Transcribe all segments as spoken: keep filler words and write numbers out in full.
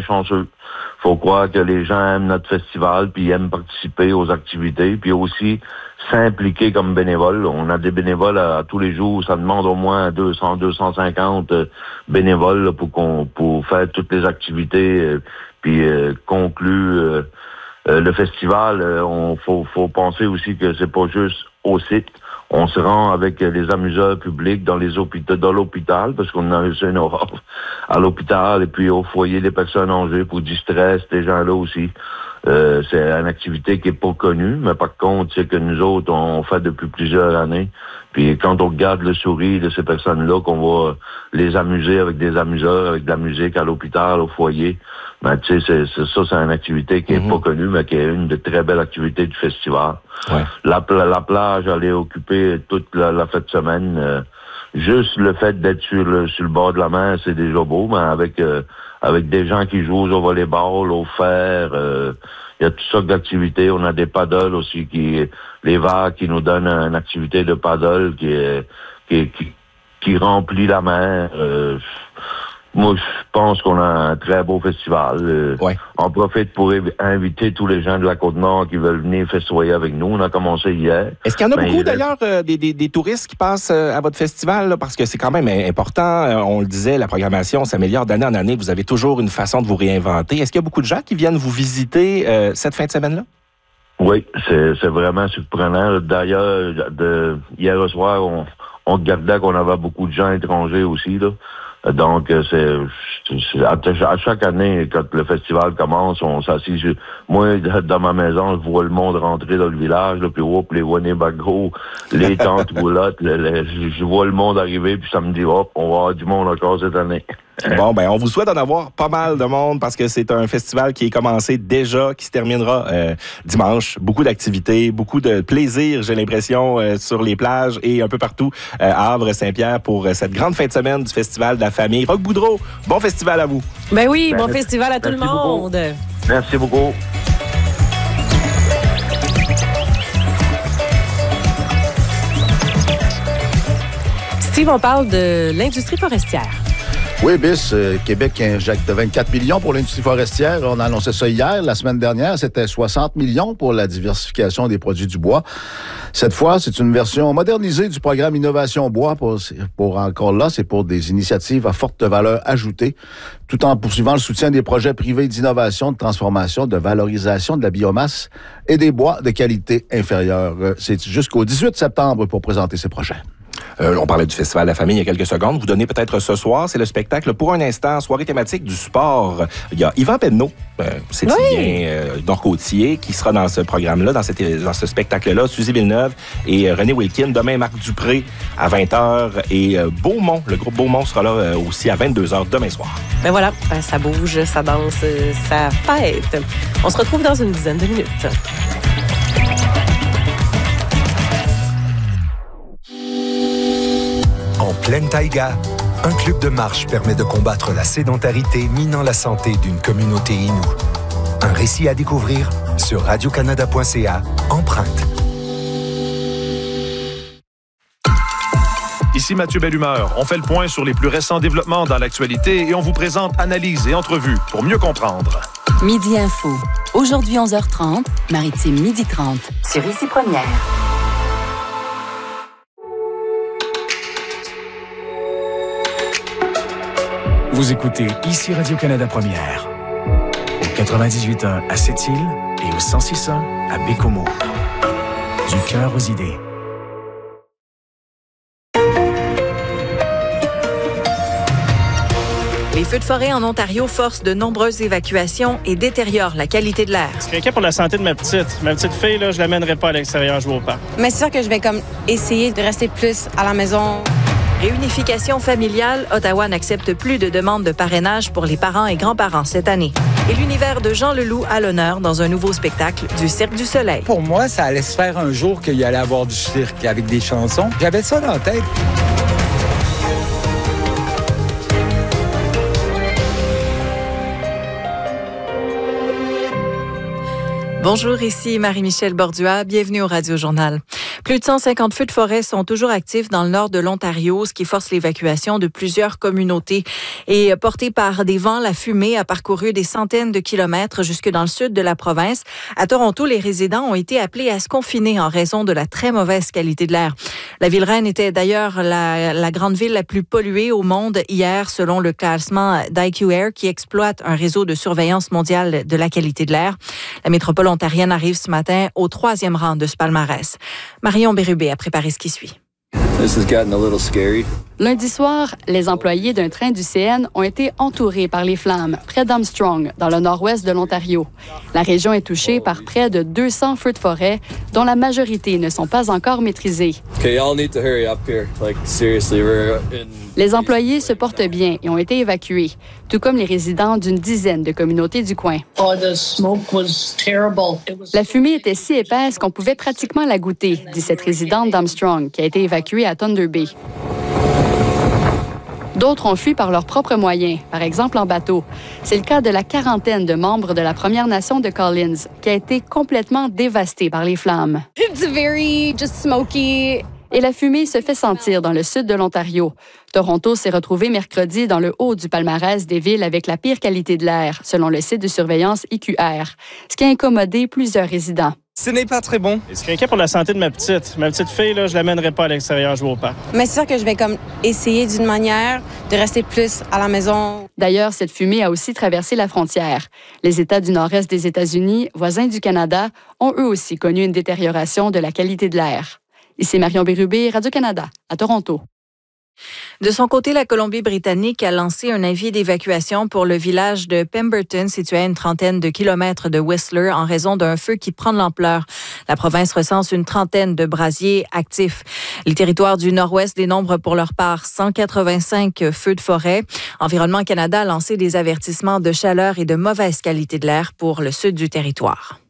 chanceux. Faut croire que les gens aiment notre festival, puis aiment participer aux activités, puis aussi s'impliquer comme bénévole. On a des bénévoles à, à tous les jours. Ça demande au moins deux cents, deux cent cinquante euh, bénévoles là, pour qu'on pour faire toutes les activités, euh, puis euh, conclure euh, euh, le festival. Euh, on faut faut penser aussi que c'est pas juste au site. On se rend avec les amuseurs publics dans les hôpitaux, dans l'hôpital, parce qu'on a reçu une offre à l'hôpital et puis au foyer des personnes âgées pour distraire ces gens-là aussi. Euh, c'est une activité qui est pas connue, mais par contre, c'est que nous autres, on fait depuis plusieurs années. Puis quand on regarde le sourire de ces personnes-là, qu'on va les amuser avec des amuseurs, avec de la musique à l'hôpital, au foyer, ben tu sais, c'est, c'est ça, c'est une activité qui est mm-hmm. pas connue, mais qui est une de très belles activités du festival. Ouais. La, la plage, elle est occupée toute la, la fête de semaine. Euh, juste le fait d'être sur le, sur le bord de la mer, c'est déjà beau, mais avec euh, avec des gens qui jouent au volleyball, au fer, euh, il y a toutes sortes d'activités. On a des paddles aussi, qui les vagues qui nous donnent une activité de paddle qui est, qui, qui, qui remplit la mer. Euh, moi, je pense qu'on a un très beau festival. Euh, ouais. On profite pour inviter tous les gens de la Côte-Nord qui veulent venir festoyer avec nous. On a commencé hier. Est-ce qu'il y en a ben, beaucoup, d'ailleurs, euh, des, des, des touristes qui passent euh, à votre festival? Là, parce que c'est quand même important. Euh, on le disait, la programmation s'améliore d'année en année. Vous avez toujours une façon de vous réinventer. Est-ce qu'il y a beaucoup de gens qui viennent vous visiter euh, cette fin de semaine-là? Oui, c'est, c'est vraiment surprenant. D'ailleurs, de, hier soir, on, on regardait qu'on avait beaucoup de gens étrangers aussi, là. Donc, c'est, c'est à chaque année, quand le festival commence, on s'assied sur... Moi, dans ma maison, je vois le monde rentrer dans le village, là, puis hop, les Winnebago, les tantes roulottes, le, le, je vois le monde arriver, puis ça me dit, hop, on va avoir du monde encore cette année. Bon, ben, on vous souhaite d'en avoir pas mal de monde parce que c'est un festival qui est commencé déjà, qui se terminera euh, dimanche. Beaucoup d'activités, beaucoup de plaisir, j'ai l'impression, euh, sur les plages et un peu partout euh, à Havre-Saint-Pierre pour euh, cette grande fin de semaine du Festival de la famille. Roch Boudreau, bon festival à vous. Ben oui, ben, bon merci, festival à tout le monde. Beaucoup. Merci beaucoup. Steve, on parle de l'industrie forestière. Oui, Bis, euh, Québec injecte vingt-quatre millions pour l'industrie forestière. On a annoncé ça hier. La semaine dernière, c'était soixante millions pour la diversification des produits du bois. Cette fois, c'est une version modernisée du programme Innovation Bois. Pour, pour encore là, c'est pour des initiatives à forte valeur ajoutée, tout en poursuivant le soutien des projets privés d'innovation, de transformation, de valorisation de la biomasse et des bois de qualité inférieure. C'est jusqu'au dix-huit septembre pour présenter ces projets. Euh, on parlait du Festival de la famille il y a quelques secondes. Vous donnez peut-être ce soir, c'est le spectacle Pour un instant, soirée thématique du sport. Il y a Yvan Penneau, euh, c'est oui. euh, Nord-Côtier, qui sera dans ce programme-là, dans, cette, dans ce spectacle-là. Suzy Villeneuve et euh, René Wilkin. Demain, Marc Dupré à vingt heures. Et euh, Beaumont, le groupe Beaumont sera là euh, aussi à vingt-deux heures demain soir. Ben voilà, ça bouge, ça danse, ça fête. On se retrouve dans une dizaine de minutes. En pleine taïga, un club de marche permet de combattre la sédentarité minant la santé d'une communauté inoue. Un récit à découvrir sur radio canada point c a, Empreinte. Ici Mathieu Bellumeur. On fait le point sur les plus récents développements dans l'actualité et on vous présente analyses et entrevues pour mieux comprendre. Midi Info. Aujourd'hui onze heures trente, Maritime midi trente. Sur Ici Première. Vous écoutez Ici Radio-Canada Première, au quatre-vingt-dix-huit point un à Sept-Îles et au cent six point un à Bécomo. Du cœur aux idées. Les feux de forêt en Ontario forcent de nombreuses évacuations et détériorent la qualité de l'air. Je suis inquiet pour la santé de ma petite. Ma petite fille, là, je l'amènerai pas à l'extérieur jouer au parc. Mais c'est sûr que je vais comme essayer de rester plus à la maison. Réunification familiale, Ottawa n'accepte plus de demandes de parrainage pour les parents et grands-parents cette année. Et l'univers de Jean Leloup à l'honneur dans un nouveau spectacle du Cirque du Soleil. Pour moi, ça allait se faire un jour qu'il y allait avoir du cirque avec des chansons. J'avais ça dans la tête. Bonjour, ici Marie-Michel Bordua. Bienvenue au Radio Journal. Plus de cent cinquante feux de forêt sont toujours actifs dans le nord de l'Ontario, ce qui force l'évacuation de plusieurs communautés. Et portée par des vents, la fumée a parcouru des centaines de kilomètres jusque dans le sud de la province. À Toronto, les résidents ont été appelés à se confiner en raison de la très mauvaise qualité de l'air. La ville reine était d'ailleurs la, la grande ville la plus polluée au monde hier, selon le classement d'I Q Air, qui exploite un réseau de surveillance mondiale de la qualité de l'air. La métropole ontarienne arrive ce matin au troisième rang de ce palmarès. Marion Bérubé a préparé ce qui suit. This has gotten a little scary. Lundi soir, les employés d'un train du C N ont été entourés par les flammes près d'Armstrong, dans le nord-ouest de l'Ontario. La région est touchée par près de deux cents feux de forêt, dont la majorité ne sont pas encore maîtrisés. Okay, y'all need to hurry up here. Like, seriously, we're in... Les employés se portent bien et ont été évacués, tout comme les résidents d'une dizaine de communautés du coin. Oh, the smoke was terrible. It was... La fumée était si épaisse qu'on pouvait pratiquement la goûter, dit cette résidente d'Armstrong, qui a été évacuée à Thunder Bay. D'autres ont fui par leurs propres moyens, par exemple en bateau. C'est le cas de la quarantaine de membres de la Première Nation de Collins, qui a été complètement dévastée par les flammes. It's very just smoky. Et la fumée se fait sentir dans le sud de l'Ontario. Toronto s'est retrouvé mercredi dans le haut du palmarès des villes avec la pire qualité de l'air, selon le site de surveillance I Q R, ce qui a incommodé plusieurs résidents. Ce n'est pas très bon. Je suis inquiet pour la santé de ma petite. Ma petite fille, là, je l'amènerai pas à l'extérieur jouer au parc. Mais c'est sûr que je vais comme essayer d'une manière de rester plus à la maison. D'ailleurs, cette fumée a aussi traversé la frontière. Les États du nord-est des États-Unis, voisins du Canada, ont eux aussi connu une détérioration de la qualité de l'air. Ici Marion Bérubé, Radio-Canada, à Toronto. De son côté, la Colombie-Britannique a lancé un avis d'évacuation pour le village de Pemberton, situé à une trentaine de kilomètres de Whistler, en raison d'un feu qui prend de l'ampleur. La province recense une trentaine de brasiers actifs. Les territoires du nord-ouest dénombrent pour leur part cent quatre-vingt-cinq feux de forêt. Environnement Canada a lancé des avertissements de chaleur et de mauvaise qualité de l'air pour le sud du territoire.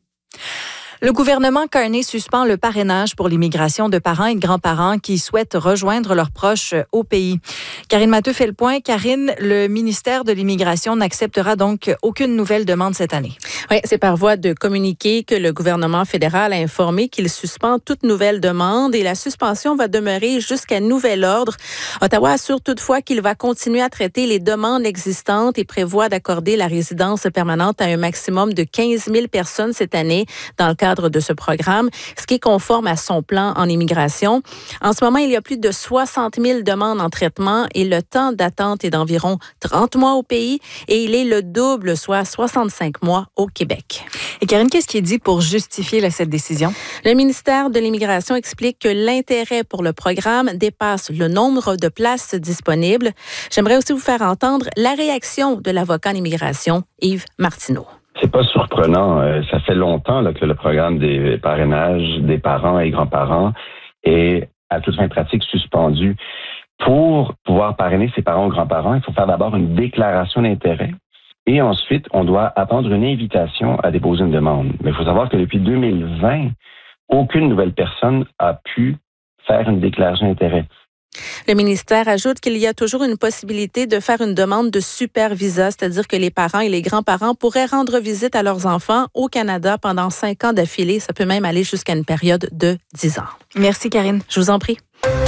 Le gouvernement Carney suspend le parrainage pour l'immigration de parents et de grands-parents qui souhaitent rejoindre leurs proches au pays. Karine Matteux fait le point. Karine, le ministère de l'Immigration n'acceptera donc aucune nouvelle demande cette année. Oui, c'est par voie de communiqué que le gouvernement fédéral a informé qu'il suspend toute nouvelle demande et la suspension va demeurer jusqu'à nouvel ordre. Ottawa assure toutefois qu'il va continuer à traiter les demandes existantes et prévoit d'accorder la résidence permanente à un maximum de quinze mille personnes cette année dans le cadre de ce programme, ce qui est conforme à son plan en immigration. En ce moment, il y a plus de soixante mille demandes en traitement et le temps d'attente est d'environ trente mois au pays et il est le double, soit soixante-cinq mois au Québec. Et Karine, qu'est-ce qui est dit pour justifier là, cette décision? Le ministère de l'Immigration explique que l'intérêt pour le programme dépasse le nombre de places disponibles. J'aimerais aussi vous faire entendre la réaction de l'avocat en immigration, Yves Martineau. C'est pas surprenant. Ça fait longtemps là, que le programme des parrainages des parents et grands-parents est à toute fin pratique suspendu. Pour pouvoir parrainer ses parents ou grands-parents, il faut faire d'abord une déclaration d'intérêt et ensuite, on doit attendre une invitation à déposer une demande. Mais il faut savoir que depuis deux mille vingt, aucune nouvelle personne a pu faire une déclaration d'intérêt. Le ministère ajoute qu'il y a toujours une possibilité de faire une demande de super visa, c'est-à-dire que les parents et les grands-parents pourraient rendre visite à leurs enfants au Canada pendant cinq ans d'affilée. Ça peut même aller jusqu'à une période de dix ans. Merci, Karine. Je vous en prie.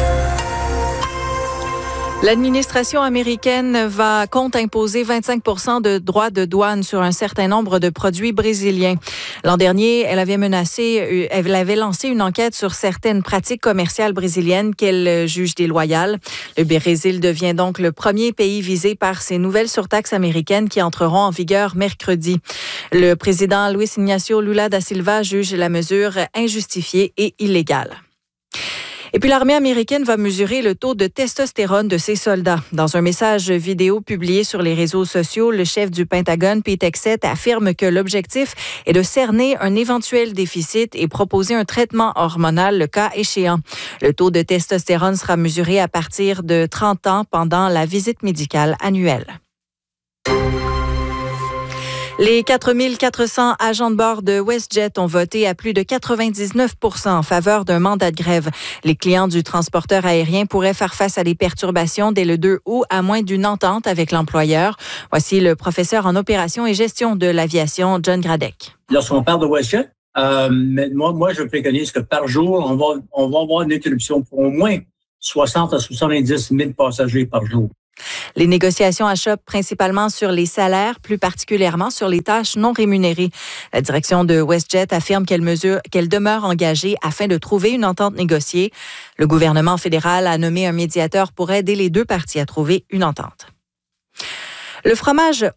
L'administration américaine va compte imposer vingt-cinq pour cent de droits de douane sur un certain nombre de produits brésiliens. L'an dernier, elle avait menacé, elle avait lancé une enquête sur certaines pratiques commerciales brésiliennes qu'elle juge déloyales. Le Brésil devient donc le premier pays visé par ces nouvelles surtaxes américaines qui entreront en vigueur mercredi. Le président Luiz Inácio Lula da Silva juge la mesure injustifiée et illégale. Et puis l'armée américaine va mesurer le taux de testostérone de ses soldats. Dans un message vidéo publié sur les réseaux sociaux, le chef du Pentagone, Pete Hegseth, affirme que l'objectif est de cerner un éventuel déficit et proposer un traitement hormonal le cas échéant. Le taux de testostérone sera mesuré à partir de trente ans pendant la visite médicale annuelle. Les quatre mille quatre cents agents de bord de WestJet ont voté à plus de quatre-vingt-dix-neuf pour cent en faveur d'un mandat de grève. Les clients du transporteur aérien pourraient faire face à des perturbations dès le deux août à moins d'une entente avec l'employeur. Voici le professeur en opération et gestion de l'aviation, John Gradec. Lorsqu'on parle de WestJet, Euh, mais moi, moi, je préconise que par jour, on va, on va avoir une interruption pour au moins soixante à soixante-dix mille passagers par jour. Les négociations achoppent principalement sur les salaires, plus particulièrement sur les tâches non rémunérées. La direction de WestJet affirme qu'elle mesure, qu'elle demeure engagée afin de trouver une entente négociée. Le gouvernement fédéral a nommé un médiateur pour aider les deux parties à trouver une entente. Le fromage